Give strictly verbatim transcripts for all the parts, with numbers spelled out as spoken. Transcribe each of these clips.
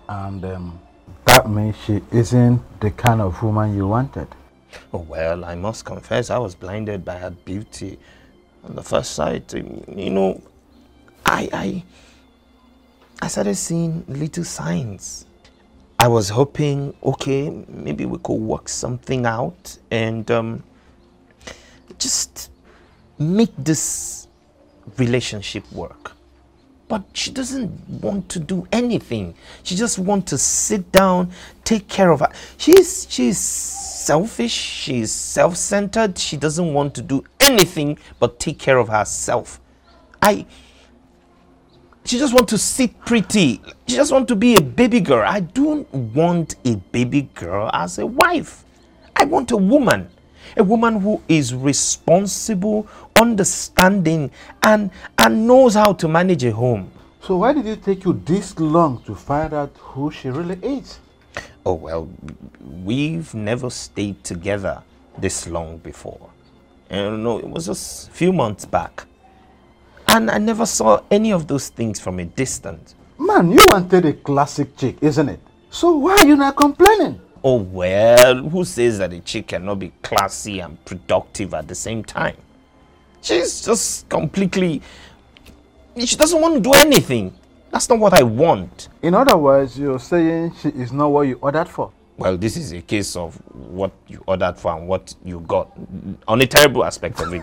And um, that means she isn't the kind of woman you wanted. Oh, well, I must confess, I was blinded by her beauty on the first sight. You know, I, I, I started seeing little signs. I was hoping, okay, maybe we could work something out and um, just make this relationship work. But she doesn't want to do anything. She just wants to sit down, take care of her. She's, she's selfish, she's self-centered. She doesn't want to do anything but take care of herself. I... She just wants to sit pretty. She just wants to be a baby girl. I don't want a baby girl as a wife. I want a woman. A woman who is responsible, understanding, and, and knows how to manage a home. So why did it take you this long to find out who she really is? Oh, well, we've never stayed together this long before. And no, it was just a few months back. And I never saw any of those things from a distance. Man, you wanted a classic chick, isn't it? So why are you not complaining? Oh, well, who says that a chick cannot be classy and productive at the same time? She's just completely... She doesn't want to do anything. That's not what I want. In other words, you're saying she is not what you ordered for? Well, this is a case of what you ordered for and what you got. On a terrible aspect of it.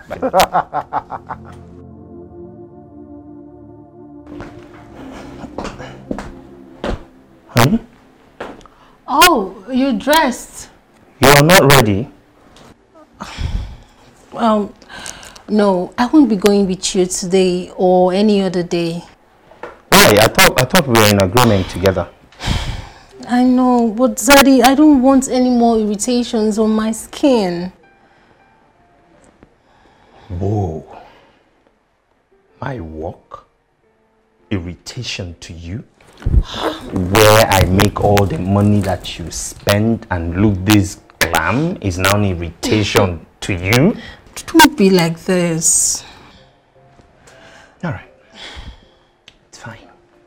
Honey? Oh, you dressed? You are not ready? Um, no, I won't be going with you today or any other day. Why? I thought I thought we were in agreement together. I know, but Daddy, I don't want any more irritations on my skin. Whoa. My work? Irritation to you? Where I make all the money that you spend and look this glam is now an irritation to you? Don't be like this. Alright. It's fine.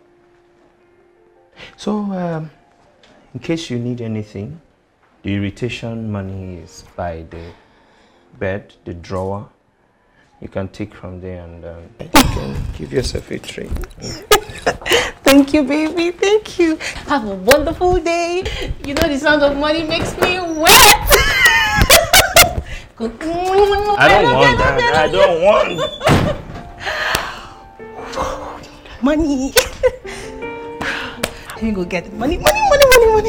So, um, in case you need anything, the irritation money is by the bed, the drawer. You can take from there and um, you can give yourself a treat. Thank you, baby. Thank you. Have a wonderful day. You know the sound of money makes me wet. I don't want that. I don't want money. Let me go get money, money, money, money, money.